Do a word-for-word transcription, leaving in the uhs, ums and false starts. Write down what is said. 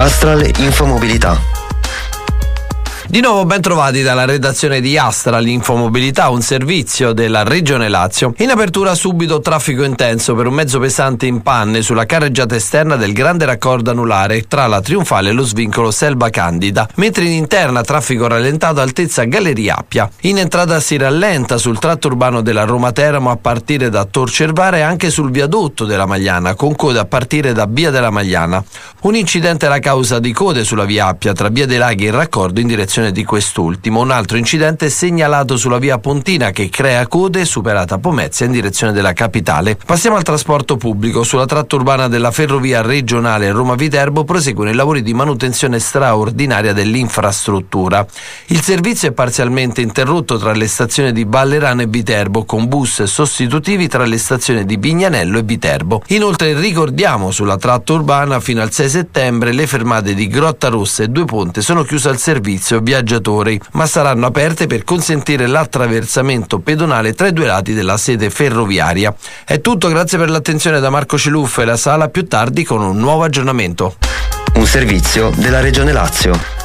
Astral Infomobilità. Di nuovo ben trovati dalla redazione di Astral Infomobilità, un servizio della Regione Lazio. In apertura subito traffico intenso per un mezzo pesante in panne sulla carreggiata esterna del grande raccordo anulare tra la Trionfale e lo svincolo Selva Candida, mentre in interna traffico rallentato a altezza Galleria Appia. In entrata si rallenta sul tratto urbano della Roma Teramo a partire da Tor Cervara e anche sul viadotto della Magliana, con code a partire da Via della Magliana. Un incidente è la causa di code sulla via Appia tra Via dei Laghi e il raccordo in direzione di quest'ultimo. Un altro incidente è segnalato sulla via Pontina che crea code superata Pomezia in direzione della capitale. Passiamo al trasporto pubblico. Sulla tratta urbana della ferrovia regionale Roma-Viterbo proseguono i lavori di manutenzione straordinaria dell'infrastruttura. Il servizio è parzialmente interrotto tra le stazioni di Vallerano e Viterbo, con bus sostitutivi tra le stazioni di Vignanello e Viterbo. Inoltre ricordiamo sulla tratta urbana fino al sei settembre le fermate di Grotta Rossa e Due Ponte sono chiuse al servizio viaggiatori, ma saranno aperte per consentire l'attraversamento pedonale tra i due lati della sede ferroviaria. È tutto, grazie per l'attenzione da Marco Ciluffo e la Sala, più tardi con un nuovo aggiornamento. Un servizio della Regione Lazio.